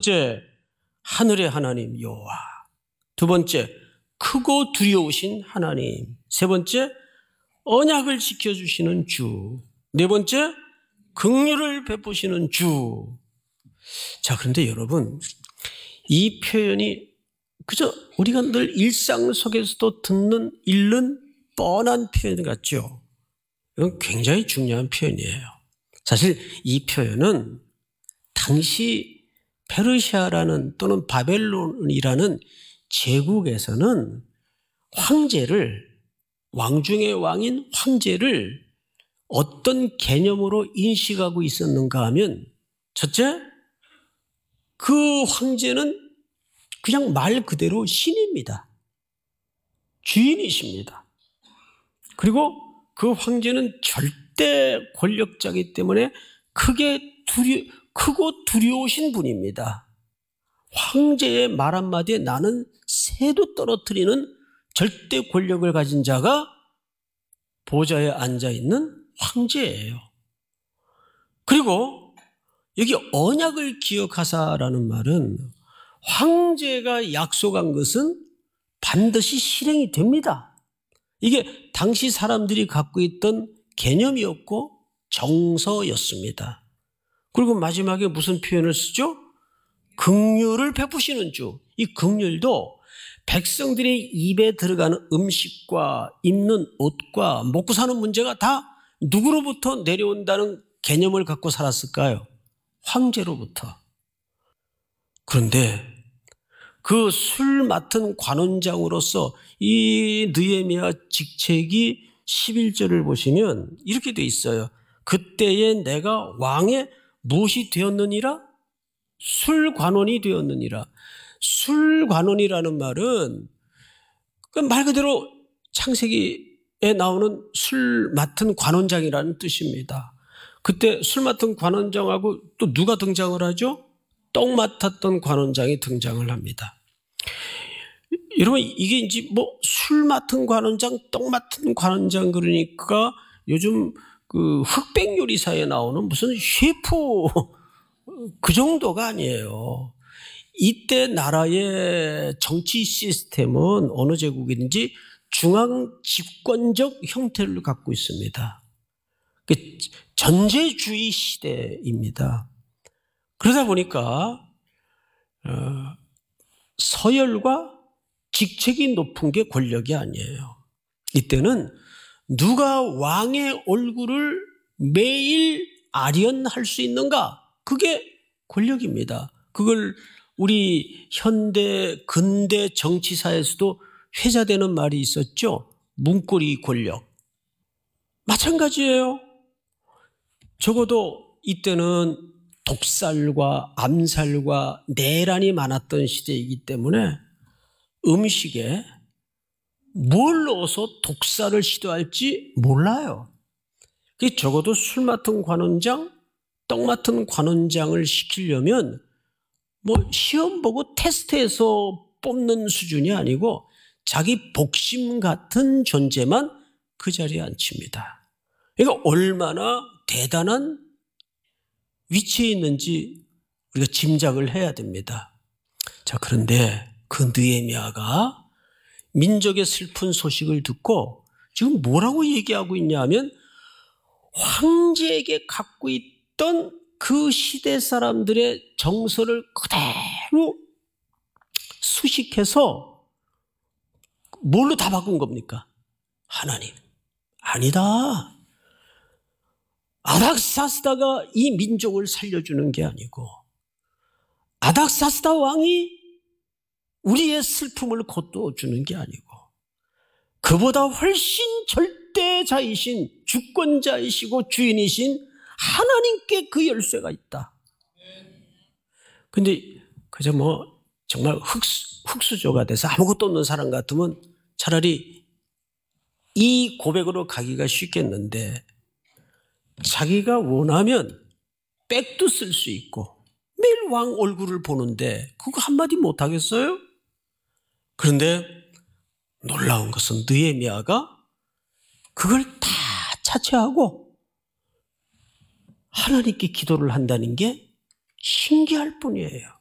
첫째, 하늘의 하나님 여호와. 두 번째, 크고 두려우신 하나님. 세 번째, 언약을 지켜주시는 주. 네 번째, 긍휼을 베푸시는 주. 자, 그런데 여러분, 이 표현이 그저 우리가 늘 일상 속에서도 읽는 뻔한 표현 같죠? 이건 굉장히 중요한 표현이에요. 사실 이 표현은 당시 페르시아라는 또는 바벨론이라는 제국에서는 왕 중의 왕인 황제를 어떤 개념으로 인식하고 있었는가 하면, 첫째, 그 황제는 그냥 말 그대로 신입니다. 주인이십니다. 그리고 그 황제는 절대 권력자이기 때문에 크고 두려우신 분입니다. 황제의 말 한마디에 나는 새도 떨어뜨리는 절대 권력을 가진 자가 보좌에 앉아있는 황제예요. 그리고 여기 언약을 기억하사라는 말은 황제가 약속한 것은 반드시 실행이 됩니다. 이게 당시 사람들이 갖고 있던 개념이었고 정서였습니다. 그리고 마지막에 무슨 표현을 쓰죠? 긍휼을 베푸시는 주. 이 긍휼도 백성들의 입에 들어가는 음식과 입는 옷과 먹고 사는 문제가 다 누구로부터 내려온다는 개념을 갖고 살았을까요? 황제로부터. 그런데 그 술 맡은 관원장으로서 이 느헤미야 직책이 11절을 보시면 이렇게 돼 있어요. 그때에 내가 왕의 무엇이 되었느니라? 술관원이 되었느니라. 술관원이라는 말은 말 그대로 창세기에 나오는 술 맡은 관원장이라는 뜻입니다. 그때 술 맡은 관원장하고 또 누가 등장을 하죠? 떡 맡았던 관원장이 등장을 합니다. 여러분, 이게 이제 술 맡은 관원장, 떡 맡은 관원장 그러니까 요즘 그 흑백 요리사에 나오는 무슨 셰프 그 정도가 아니에요. 이때 나라의 정치 시스템은 어느 제국이든지 중앙 집권적 형태를 갖고 있습니다. 전제주의 시대입니다. 그러다 보니까 서열과 직책이 높은 게 권력이 아니에요. 이때는 누가 왕의 얼굴을 매일 아련할 수 있는가? 그게 권력입니다. 그걸 우리 현대 근대 정치사에서도 회자되는 말이 있었죠. 문고리 권력. 마찬가지예요. 적어도 이때는 독살과 암살과 내란이 많았던 시대이기 때문에 음식에 뭘 넣어서 독살을 시도할지 몰라요. 적어도 술 맡은 관원장, 떡 맡은 관원장을 시키려면 시험 보고 테스트해서 뽑는 수준이 아니고 자기 복심 같은 존재만 그 자리에 앉힙니다. 그러니까 얼마나 대단한 위치에 있는지 우리가 짐작을 해야 됩니다. 자, 그런데 그 느헤미야가 민족의 슬픈 소식을 듣고 지금 뭐라고 얘기하고 있냐 하면 황제에게 갖고 있던 그 시대 사람들의 정서를 그대로 수식해서 뭘로 다 바꾼 겁니까? 하나님. 아니다. 아닥사스다가 이 민족을 살려주는 게 아니고 아닥사스다 왕이 우리의 슬픔을 거둬주는 게 아니고 그보다 훨씬 절대자이신 주권자이시고 주인이신 하나님께 그 열쇠가 있다. 근데 그저 정말 흙수저가 돼서 아무것도 없는 사람 같으면 차라리 이 고백으로 가기가 쉽겠는데 자기가 원하면 백도 쓸 수 있고 매일 왕 얼굴을 보는데 그거 한마디 못하겠어요? 그런데 놀라운 것은 느헤미야가 그걸 다 차치하고 하나님께 기도를 한다는 게 신기할 뿐이에요.